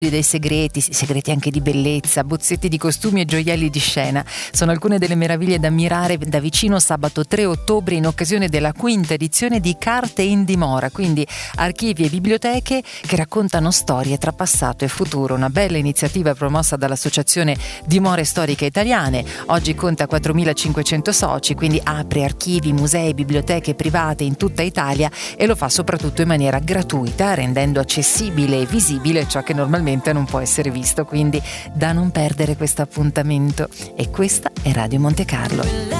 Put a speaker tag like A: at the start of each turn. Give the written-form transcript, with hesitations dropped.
A: dei segreti anche di bellezza, bozzetti di costumi e gioielli di scena. Sono alcune delle meraviglie da ammirare da vicino sabato 3 ottobre in occasione della 5ª edizione di Carte in Dimora, quindi archivi e biblioteche che raccontano storie tra passato e futuro. Una bella iniziativa promossa dall'Associazione Dimore Storiche Italiane. Oggi conta 4.500 soci, quindi apre archivi, musei, biblioteche private in tutta Italia e lo fa soprattutto in maniera gratuita, rendendo accessibile e visibile ciò che normalmente non può essere visto, quindi da non perdere questo appuntamento. E questa è Radio Monte Carlo.